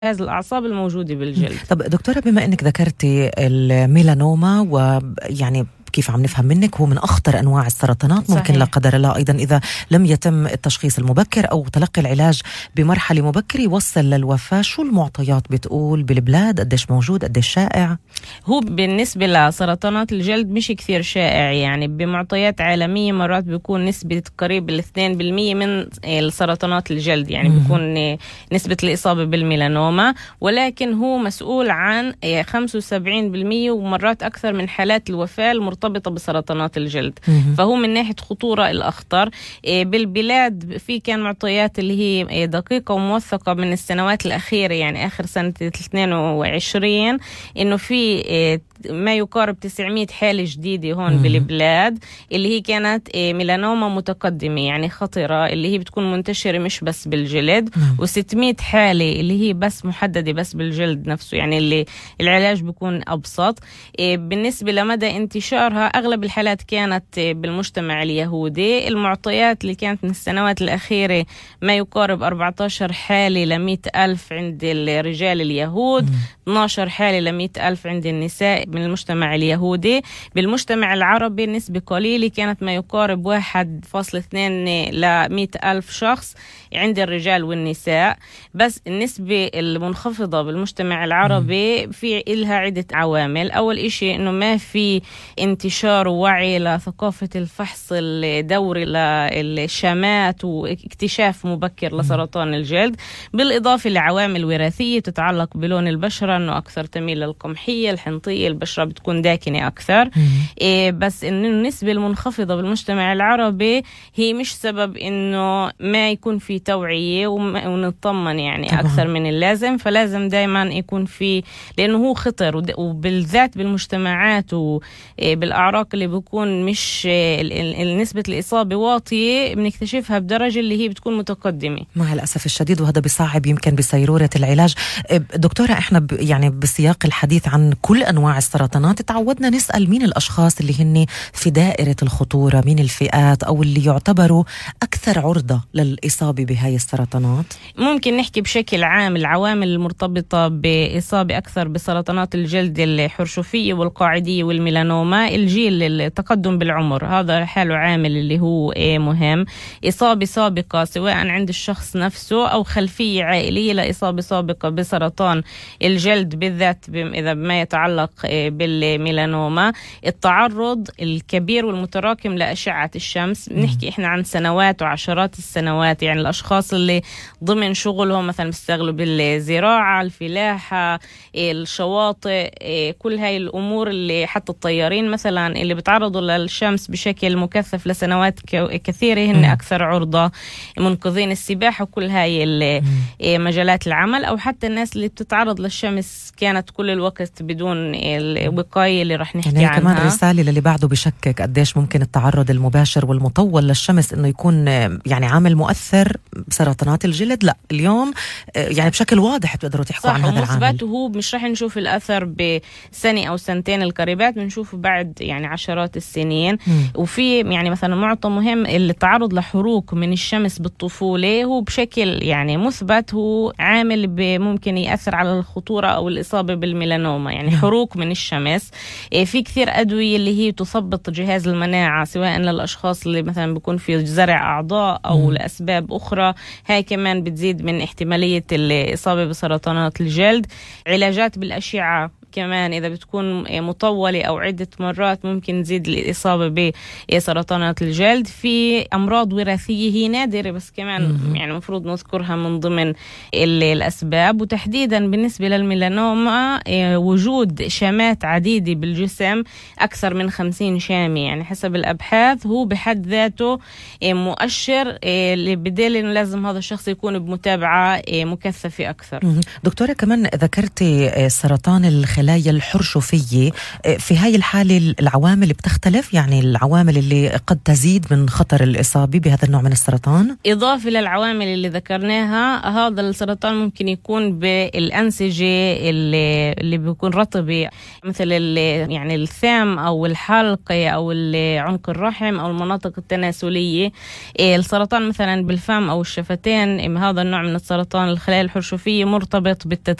جهاز الأعصاب الموجودة بالجلد. طب دكتورة، بما أنك ذكرتي الميلانوما، ويعني كيف عم نفهم منك هو من أخطر أنواع السرطانات، ممكن صحيح. لا قدر الله أيضا إذا لم يتم التشخيص المبكر أو تلقي العلاج بمرحلة مبكرة يوصل للوفاة. شو المعطيات بتقول بالبلاد؟ قديش موجود، قديش شائع؟ هو بالنسبة لسرطانات الجلد مش كثير شائع، يعني بمعطيات عالمية مرات بيكون نسبة قريب 2% من السرطانات الجلد، يعني بيكون نسبة الإصابة بالميلانوما، ولكن هو مسؤول عن 75% ومرات أكثر من حالات الوفاة المرتبطة بسرطانات الجلد. فهو من ناحية خطورة الأخطر. بالبلاد في كان معطيات اللي هي دقيقة وموثقة من السنوات الأخيرة، يعني آخر سنة 22 إنه في ما يقارب 900 حالة جديدة هون بالبلاد اللي هي كانت ميلانوما متقدمة، يعني خطرة، اللي هي بتكون منتشرة مش بس بالجلد، و600 حالة اللي هي بس محددة بس بالجلد نفسه، يعني اللي العلاج بيكون أبسط. بالنسبة لمدى انتشارها أغلب الحالات كانت بالمجتمع اليهودي. المعطيات اللي كانت من السنوات الأخيرة ما يقارب 14 حالة ل100,000 عند الرجال اليهود، 12 حالة ل100,000 عند النساء من المجتمع اليهودي. بالمجتمع العربي النسبة قليلة، كانت ما يقارب 1.2 ل100,000 شخص عند الرجال والنساء. بس النسبة المنخفضة بالمجتمع العربي في إلها عدة عوامل. أول إشي إنه ما في انتشار ووعي لثقافة الفحص الدوري للشامات واكتشاف مبكر لسرطان الجلد، بالإضافة لعوامل وراثية تتعلق بلون البشرة، إنه أكثر تميل للقمحية الحنطية، البشرة بتكون داكنة أكثر. بس إنه النسبة المنخفضة بالمجتمع العربي هي مش سبب إنه ما يكون في توعية ونطمن يعني طبعا أكثر من اللازم. فلازم دايما يكون في، لأنه هو خطر، وبالذات بالمجتمعات وبالأعراق اللي بيكون مش نسبة الإصابة واطية، بنكتشفها بدرجة اللي هي بتكون متقدمة مع الأسف الشديد، وهذا بيصعب يمكن بسيرورة العلاج. دكتورة، احنا يعني بسياق الحديث عن كل أنواع السرطانات تعودنا نسأل مين الأشخاص اللي هن في دائرة الخطورة، مين الفئات أو اللي يعتبروا أكثر عرضة للإصابة بهاي السرطانات. ممكن نحكي بشكل عام العوامل المرتبطة بإصابة أكثر بسرطانات الجلد الحرشفية والقاعدية والميلانوما. الجيل، التقدم بالعمر، هذا حاله عامل اللي هو مهم. إصابة سابقة سواء عند الشخص نفسه أو خلفية عائلية لإصابة سابقة بسرطان الجلد بالذات إذا ما يتعلق بالميلانوما. التعرض الكبير والمتراكم لأشعة الشمس، بنحكي إحنا عن سنوات وعشرات السنوات، يعني الأشخاص اللي ضمن شغلهم مثلا بيشتغلوا بالزراعة، الفلاحة، الشواطئ، كل هاي الأمور، اللي حتى الطيارين مثلا اللي بتعرضوا للشمس بشكل مكثف لسنوات كثيرة هن أكثر عرضة. منقذين السباحة وكل هاي مجالات العمل، أو حتى الناس اللي بتتعرض للشمس كانت كل الوقت بدون الوقاية اللي رح نحكي يعني عنها. كمان رسالة للي بعده بشكك قديش ممكن التعرض المباشر والمطول للشمس إنه يكون يعني عامل مؤثر بسرطانات الجلد. لا اليوم يعني بشكل واضح بتقدروا تحكوا عن هذا العامل. وهو مش رح نشوف الأثر بسنة أو سنتين القريبات، بنشوفه بعد يعني عشرات السنين. وفي يعني مثلا معطى مهم، التعرض لحروق من الشمس بالطفولة هو بشكل يعني مثبت هو عامل ممكن يأثر على الخطورة أو الإصابة بالميلانوما، يعني حروق من الشمس. في كثير أدوية اللي هي تثبط جهاز المناعة، سواء للأشخاص اللي مثلا بيكون في زرع أعضاء أو لأسباب أخرى، هاي كمان بتزيد من احتمالية الإصابة بسرطانات الجلد. علاجات بالأشعة كمان إذا بتكون مطولة أو عدة مرات ممكن تزيد الإصابة بسرطانات الجلد. في أمراض وراثية هي نادرة بس كمان يعني مفروض نذكرها من ضمن الأسباب. وتحديدا بالنسبة للميلانوما وجود شامات عديدة بالجسم، أكثر من 50 شامة يعني حسب الأبحاث، هو بحد ذاته مؤشر اللي بدل إنه لازم هذا الشخص يكون بمتابعة مكثفة أكثر. دكتورة، كمان ذكرتي سرطان الخلايا الخلايا الحرشفية، في هاي الحالة العوامل بتختلف، يعني العوامل اللي قد تزيد من خطر الإصابة بهذا النوع من السرطان؟ إضافة للعوامل اللي ذكرناها، هذا السرطان ممكن يكون بالأنسجة اللي بيكون رطبة، مثل يعني الثام أو الحلقة أو عنق الرحم أو المناطق التناسلية. السرطان مثلا بالفم أو الشفتين، هذا النوع من السرطان الخلايا الحرشفية مرتبط